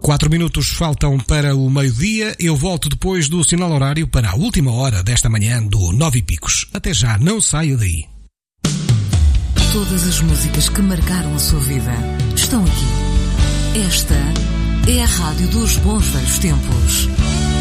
4 minutos faltam para o meio-dia. Eu volto depois do sinal horário para a última hora desta manhã do 9 e Picos. Até já, não saia daí. Todas as músicas que marcaram a sua vida estão aqui. Esta é a Rádio dos Bons Velhos Tempos.